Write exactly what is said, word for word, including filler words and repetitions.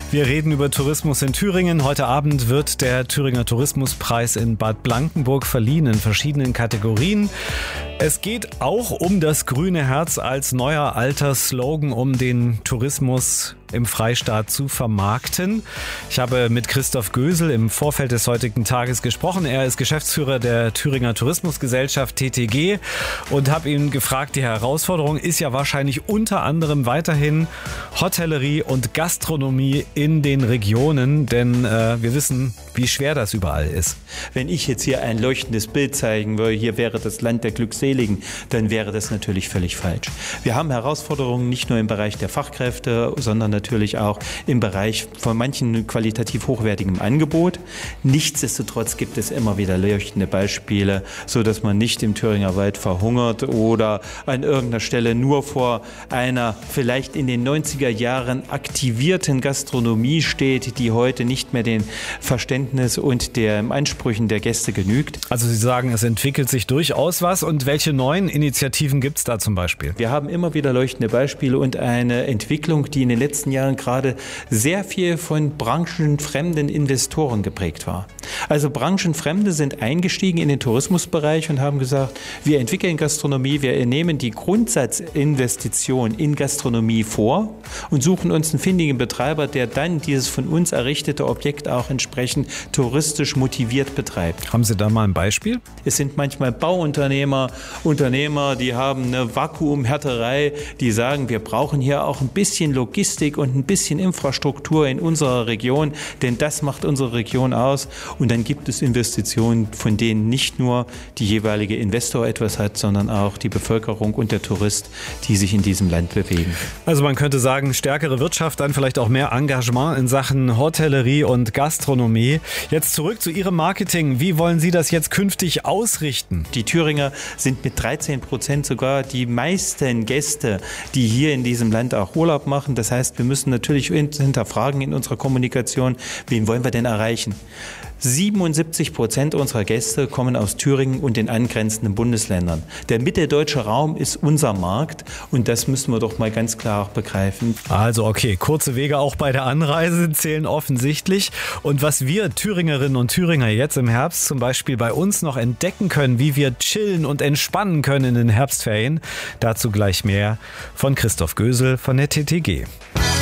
Wir reden über Tourismus in Thüringen. Heute Abend wird der Thüringer Tourismuspreis in Bad Blankenburg verliehen in verschiedenen Kategorien. Es geht auch um das grüne Herz als neuer alter Slogan, um den Tourismus im Freistaat zu vermarkten. Ich habe mit Christoph Gösel im Vorfeld des heutigen Tages gesprochen. Er ist Geschäftsführer der Thüringer Tourismusgesellschaft T T G und habe ihn gefragt, die Herausforderung ist ja wahrscheinlich unter anderem weiterhin Hotellerie und Gastronomie in den Regionen, denn äh, wir wissen, wie schwer das überall ist. Wenn ich jetzt hier ein leuchtendes Bild zeigen würde, hier wäre das Land der Glückseligen, dann wäre das natürlich völlig falsch. Wir haben Herausforderungen nicht nur im Bereich der Fachkräfte, sondern natürlich auch im Bereich von manchen qualitativ hochwertigem Angebot. Nichtsdestotrotz gibt es immer wieder leuchtende Beispiele, so dass man nicht im Thüringer Wald verhungert oder an irgendeiner Stelle nur vor einer vielleicht in den neunziger Jahren aktivierten Gastronomie steht, die heute nicht mehr den Verständnis und den Ansprüchen der Gäste genügt. Also Sie sagen, es entwickelt sich durchaus was. Und welche neuen Initiativen gibt es da zum Beispiel? Wir haben immer wieder leuchtende Beispiele und eine Entwicklung, die in den letzten Jahren gerade sehr viel von branchenfremden Investoren geprägt war. Also Branchenfremde sind eingestiegen in den Tourismusbereich und haben gesagt, wir entwickeln Gastronomie, wir nehmen die Grundsatzinvestition in Gastronomie vor und suchen uns einen findigen Betreiber, der dann dieses von uns errichtete Objekt auch entsprechend touristisch motiviert betreibt. Haben Sie da mal ein Beispiel? Es sind manchmal Bauunternehmer, Unternehmer, die haben eine Vakuumhärterei, die sagen, wir brauchen hier auch ein bisschen Logistik und ein bisschen Infrastruktur in unserer Region, denn das macht unsere Region aus. Und dann gibt es Investitionen, von denen nicht nur die jeweilige Investor etwas hat, sondern auch die Bevölkerung und der Tourist, die sich in diesem Land bewegen. Also man könnte sagen, stärkere Wirtschaft, dann vielleicht auch mehr Engagement in Sachen Hotellerie und Gastronomie. Jetzt zurück zu Ihrem Marketing. Wie wollen Sie das jetzt künftig ausrichten? Die Thüringer sind mit dreizehn Prozent sogar die meisten Gäste, die hier in diesem Land auch Urlaub machen. Das heißt, wir müssen natürlich hinterfragen in unserer Kommunikation, wen wollen wir denn erreichen? siebenundsiebzig Prozent unserer Gäste kommen aus Thüringen und den angrenzenden Bundesländern. Der mitteldeutsche Raum ist unser Markt und das müssen wir doch mal ganz klar auch begreifen. Also okay, kurze Wege auch bei der Anreise zählen offensichtlich. Und was wir Thüringerinnen und Thüringer jetzt im Herbst zum Beispiel bei uns noch entdecken können, wie wir chillen und entspannen können in den Herbstferien, dazu gleich mehr von Christoph Gösel von der T T G.